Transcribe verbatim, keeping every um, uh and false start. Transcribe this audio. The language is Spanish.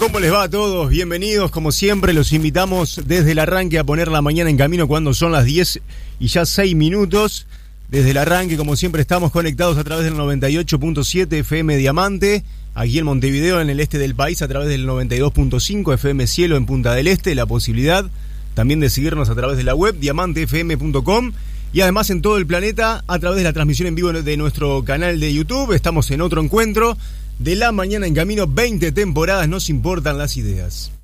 ¿Cómo les va a todos? Bienvenidos, como siempre, los invitamos desde el arranque a poner la mañana en camino cuando son las diez y ya seis minutos. Desde el arranque, como siempre, estamos conectados a través del noventa y ocho punto siete F M Diamante, aquí en Montevideo, en el este del país, a través del noventa y dos punto cinco F M Cielo en Punta del Este. La posibilidad también de seguirnos a través de la web diamante f m punto com y además en todo el planeta a través de la transmisión en vivo de nuestro canal de YouTube. Estamos en otro encuentro de la mañana en camino, veinte temporadas, nos importan las ideas.